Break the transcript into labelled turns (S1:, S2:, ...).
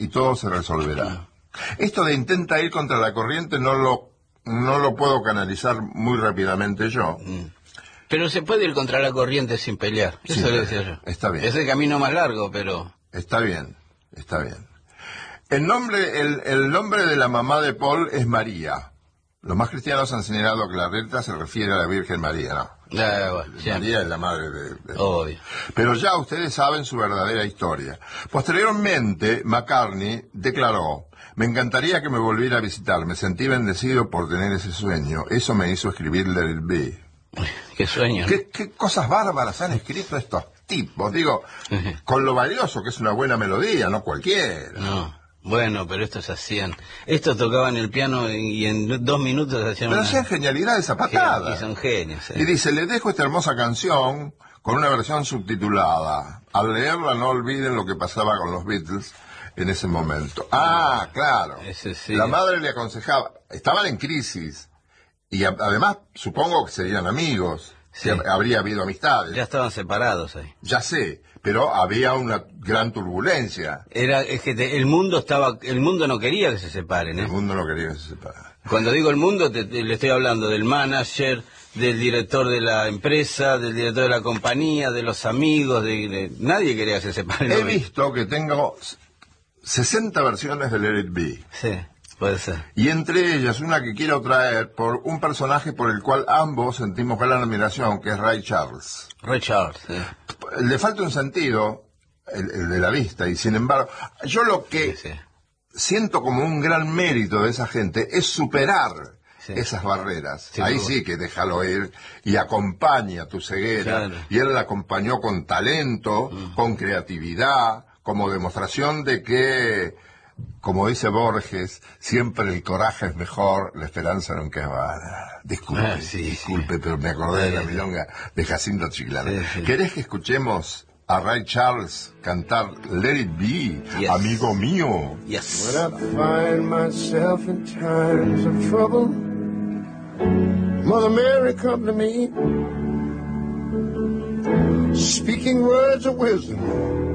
S1: y todo se resolverá. Esto de intenta ir contra la corriente no lo puedo canalizar muy rápidamente yo.
S2: Pero se puede ir contra la corriente sin pelear. Eso le decía yo.
S1: Está bien.
S2: Es el camino más largo, pero...
S1: Está bien. El nombre de la mamá de Paul es María. Los más cristianos han señalado que la letra se refiere a la Virgen María, ¿no? María es la madre de...
S2: Obvio.
S1: Pero ya ustedes saben su verdadera historia. Posteriormente, McCartney declaró: me encantaría que me volviera a visitar. Me sentí bendecido por tener ese sueño. Eso me hizo escribir Let It Be.
S2: Qué sueño, ¿no?
S1: ¿Qué cosas bárbaras han escrito estos tipos? Digo, con lo valioso que es una buena melodía, no cualquiera.
S2: No. Bueno, pero estos hacían... Estos tocaban el piano y en 2 minutos hacían...
S1: Pero hacían genialidades a patada.
S2: Y son genios.
S1: Y dice, le dejo esta hermosa canción con una versión subtitulada. Al leerla no olviden lo que pasaba con los Beatles en ese momento. Ah, claro.
S2: Sí.
S1: La madre le aconsejaba... Estaban en crisis. Y además, supongo que serían amigos.
S2: Sí.
S1: Habría habido amistades.
S2: Ya estaban separados ahí.
S1: Ya sé, pero había una gran turbulencia.
S2: Es que el mundo no quería que se separen, ¿eh?
S1: El mundo no quería que se separara.
S2: Cuando digo el mundo, le estoy hablando del manager, del director de la empresa, del director de la compañía, de los amigos, nadie quería que se separen.
S1: He visto que tengo 60 versiones de Let It Be.
S2: Sí. Puede ser.
S1: Y entre ellas una que quiero traer por un personaje por el cual ambos sentimos gran admiración, que es Ray Charles.
S2: Ray Charles, sí.
S1: Le falta un sentido, el de la vista, y sin embargo, yo lo que siento como un gran mérito de esa gente es superar esas barreras. Ahí sí que déjalo ir y acompaña tu ceguera. Claro. Y él la acompañó con talento, con creatividad, como demostración de que... Como dice Borges, siempre el coraje es mejor, la esperanza nunca es vana. Disculpe, pero me acordé de la milonga de Jacinto Chiclana. ¿Querés que escuchemos a Ray Charles cantar Let It Be, amigo mío?
S2: Yes.
S3: When I find myself in times of trouble, Mother Mary come to me, speaking words of wisdom